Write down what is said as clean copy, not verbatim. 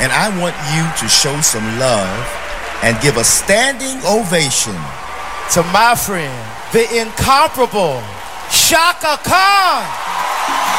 And I want you to show some love and give a standing ovation to my friend, the incomparable Chaka Khan.